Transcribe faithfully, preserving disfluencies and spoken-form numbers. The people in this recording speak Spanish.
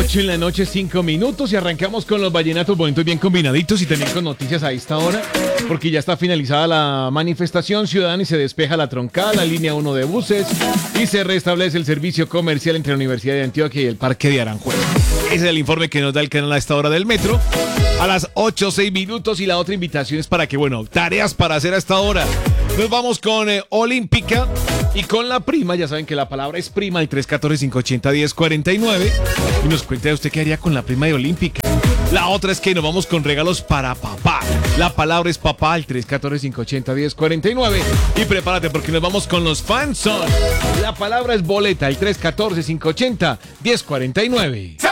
ocho en la noche, cinco minutos y arrancamos con los vallenatos bonitos bien combinaditos y también con noticias a esta hora, porque ya está finalizada la manifestación ciudadana y se despeja la troncal, la línea uno de buses y se restablece el servicio comercial entre la Universidad de Antioquia y el Parque de Aranjuez. Ese es el informe que nos da el canal a esta hora del metro. A las ocho, seis minutos y la otra invitación es para que, bueno, tareas para hacer a esta hora. Nos vamos con eh, Olímpica y con la prima, ya saben que la palabra es prima, el tres uno cuatro, cinco ocho cero, uno cero cuatro nueve. Y nos cuenta usted qué haría con la prima de Olímpica. La otra es que nos vamos con regalos para papá. La palabra es papá, el tres uno cuatro, cinco ocho cero, uno cero cuatro nueve. Y prepárate porque nos vamos con los fans. La palabra es boleta, el tres uno cuatro, cinco ocho cero, uno cero cuatro nueve.